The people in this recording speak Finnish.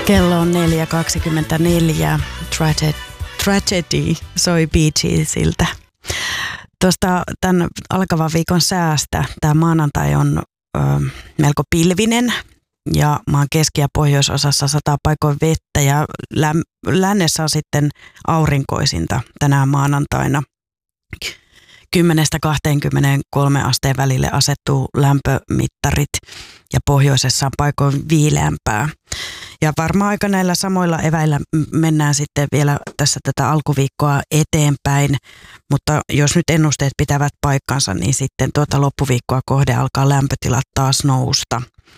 Kello on 4.24. Tragedy soi Bee Geesiltä. Tuosta tämän alkavan viikon säästä. Tämä maanantai on melko pilvinen ja maan keski- ja pohjoisosassa sataa paikoin vettä ja lännessä on sitten aurinkoisinta tänään maanantaina. 10-23 asteen välille asettuu lämpömittarit ja pohjoisessa on paikoin viileämpää. Ja varmaan aika näillä samoilla eväillä mennään sitten vielä tässä tätä alkuviikkoa eteenpäin, mutta jos nyt ennusteet pitävät paikkansa, niin sitten loppuviikkoa kohde alkaa lämpötilat taas nousta.